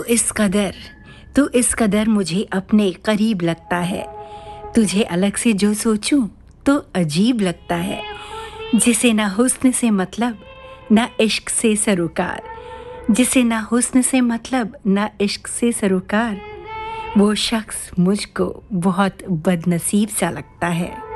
तू इस कदर मुझे अपने करीब लगता है। तुझे अलग से जो सोचूं तो अजीब लगता है। जिसे ना हुस्न से मतलब ना इश्क से सरोकार, जिसे ना हुस्न से मतलब ना इश्क से सरोकार, वो शख्स मुझको बहुत बदनसीब सा लगता है।